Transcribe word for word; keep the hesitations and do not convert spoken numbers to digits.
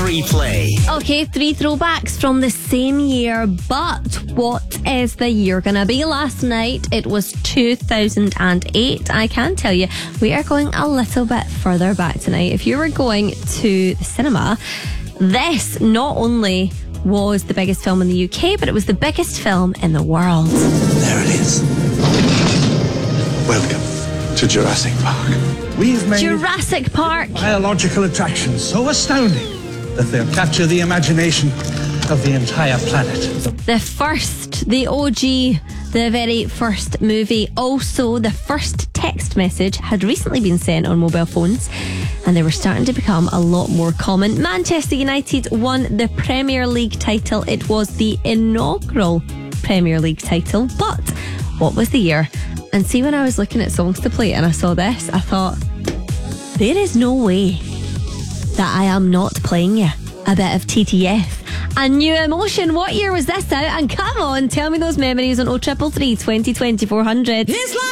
Replay. Okay, three throwbacks from the same year, but what is the year gonna be? Last night it was two thousand eight. I can tell you, we are going a little bit further back tonight. If you were going to the cinema, this not only was the biggest film in the U K, but it was the biggest film in the world. There it is. Welcome to Jurassic Park. We've made Jurassic Park. biological attractions so astounding that they'll capture the imagination of the entire planet. The first, the O G, the very first movie. Also, the first text message had recently been sent on mobile phones, and they were starting to become a lot more common. Manchester United won the Premier League title. It was the inaugural Premier League title. But what was the year? And see, when I was looking at songs to play and I saw this, I thought, there is no way that I am not playing you a bit of T T F. A New Emotion. What year was this out? And come on, tell me those memories on oh three three three, twenty, twenty, four hundred. It's like